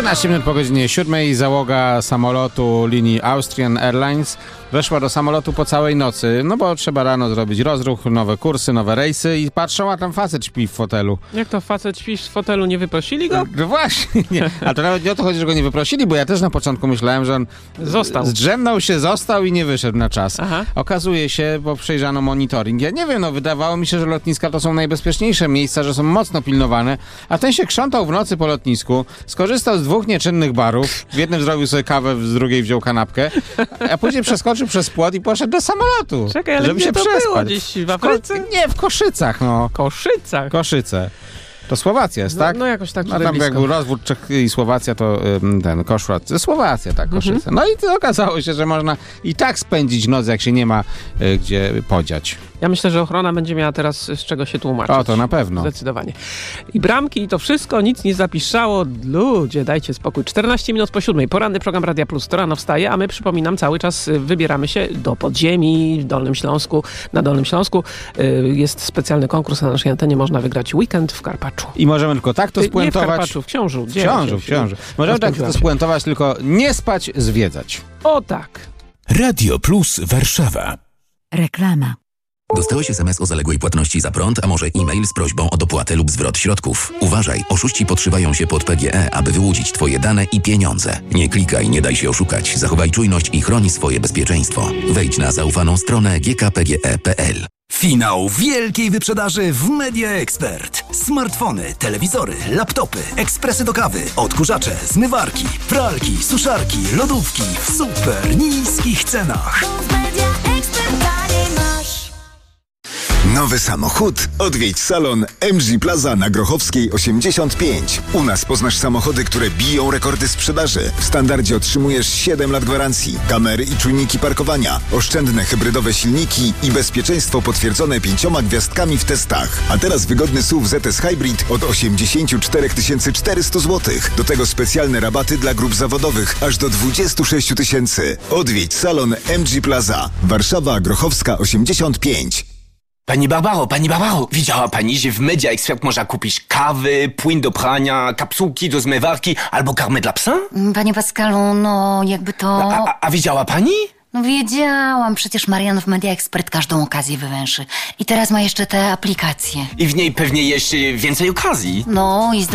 13 minut po godzinie 7 załoga samolotu linii Austrian Airlines weszła do samolotu po całej nocy, no bo trzeba rano zrobić rozruch, nowe kursy, nowe rejsy i patrzą, a tam facet śpi w fotelu. Jak to facet śpi w fotelu, nie wyprosili go? No właśnie, nie. A to nawet nie o to chodzi, że go nie wyprosili, bo ja też na początku myślałem, że on zdrzemnął się, został i nie wyszedł na czas. Aha. Okazuje się, bo przejrzano monitoring. Ja nie wiem, no wydawało mi się, że lotniska to są najbezpieczniejsze miejsca, że są mocno pilnowane, a ten się krzątał w nocy po lotnisku, skorzystał z 2 nieczynnych barów, w jednym zrobił sobie kawę, w drugiej wziął kanapkę, a później przeskoczył przez płot i poszedł do samolotu. Czekaj, ale żeby gdzie się to przespać. było? Gdzieś w Afryce? Nie, w Koszycach, no. Koszycach? Koszyce. To Słowacja jest, tak? No jakoś tak a tam blisko. jak był rozwód Czech i Słowacja, to ten Koszrat. Słowacja, tak, Koszyce. No i to okazało się, że można i tak spędzić noc, jak się nie ma gdzie podziać. Ja myślę, że ochrona będzie miała teraz z czego się tłumaczyć. O, to na pewno. Zdecydowanie. I bramki, i to wszystko, nic nie zapiszczało. Ludzie, dajcie spokój. 14 minut po 7. Poranny program Radia Plus. To rano wstaje, a my, przypominam, cały czas wybieramy się do podziemi w Dolnym Śląsku. Na Dolnym Śląsku jest specjalny konkurs na naszej antenie. Można wygrać weekend w Karpaczu. I możemy tylko tak to spuentować. Nie w Karpaczu, w Książu. W Książu. Możemy tak to spuentować, tylko nie spać, zwiedzać. O tak. Radio Plus Warszawa. Reklama. Dostałeś SMS o zaległej płatności za prąd, a może e-mail z prośbą o dopłatę lub zwrot środków. Uważaj, oszuści podszywają się pod PGE, aby wyłudzić Twoje dane i pieniądze. Nie klikaj, nie daj się oszukać. Zachowaj czujność i chroni swoje bezpieczeństwo. Wejdź na zaufaną stronę gkpge.pl. Finał wielkiej wyprzedaży w Media Expert. Smartfony, telewizory, laptopy, ekspresy do kawy, odkurzacze, zmywarki, pralki, suszarki, lodówki w super niskich cenach. Nowy samochód? Odwiedź salon MG Plaza na Grochowskiej 85. U nas poznasz samochody, które biją rekordy sprzedaży. W standardzie otrzymujesz 7 lat gwarancji, kamery i czujniki parkowania, oszczędne hybrydowe silniki i bezpieczeństwo potwierdzone 5 gwiazdkami w testach. A teraz wygodny SUV ZS Hybrid od 84 400 zł. Do tego specjalne rabaty dla grup zawodowych aż do 26 000. Odwiedź salon MG Plaza. Warszawa, Grochowska 85. Pani Barbaro, widziała pani, że w Media Expert można kupić kawy, płyn do prania, kapsułki do zmywarki albo karmę dla psa? Panie Pascalu, no jakby to... A widziała pani? No wiedziałam, przecież Marian w Media Expert każdą okazję wywęszy. I teraz ma jeszcze te aplikacje. I w niej pewnie jeszcze więcej okazji. No i